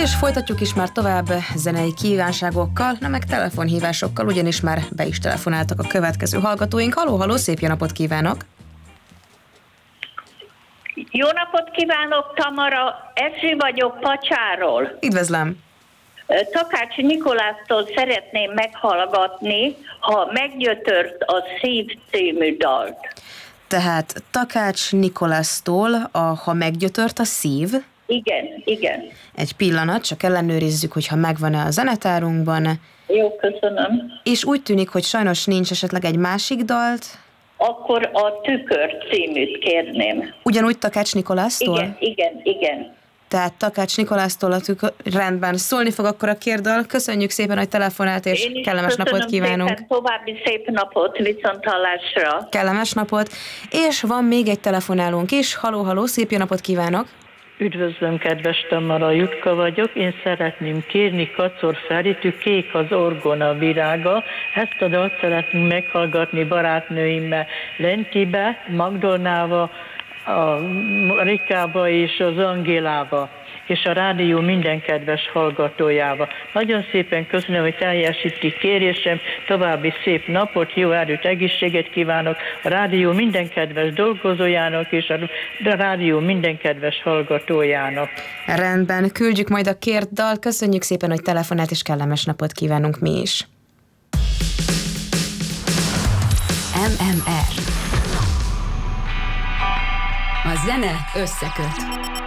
És folytatjuk is már tovább zenei kívánságokkal, na meg telefonhívásokkal, ugyanis már be is telefonáltak a következő hallgatóink. Halló, szép jó napot kívánok! Jó napot kívánok, Tamara! Erzsi vagyok Pacsáról. Üdvözlöm! Takács Nikolástól szeretném meghallgatni, ha meggyötört a szív című dalt. Tehát Takács Nikolástól Ha meggyötört a szív. Igen. Egy pillanat, csak ellenőrizzük, hogyha megvan-e a zenetárunkban. Jó, köszönöm. És úgy tűnik, hogy sajnos nincs esetleg egy másik dalt. Akkor a Tükör címűt kérném. Ugyanúgy Takács Nikolástól? Igen. Tehát Takács Nikolástól a Tükör... Rendben, szólni fog akkor a kérdal. Köszönjük szépen, hogy telefonált, és kellemes napot kívánunk. Szépen, további szép napot, viszonthallásra. Kellemes napot. És van még egy telefonálónk is. Halló, szép jó napot kívánok. Üdvözlöm, kedves Tamara, Jutka vagyok. Én szeretném kérni Kacor Feritű, Kék az orgona virága. Ezt a dalt szeretném meghallgatni barátnőimmel, Lentibe, Magdolnába, a Rikába és az Angélába, és a rádió minden kedves hallgatójába. Nagyon szépen köszönöm, hogy teljesíti kérésem, további szép napot, jó erőt, egészséget kívánok a rádió minden kedves dolgozójának, és a rádió minden kedves hallgatójának. Rendben, küldjük majd a kért dal. Köszönjük szépen, hogy telefonált, és kellemes napot kívánunk mi is. MMR. A zene összeköt.